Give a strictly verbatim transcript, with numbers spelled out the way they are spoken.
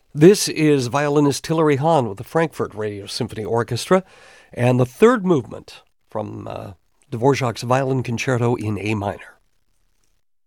This is violinist Hilary Hahn with the Frankfurt Radio Symphony Orchestra and the third movement from uh, Dvorak's Violin Concerto in A minor.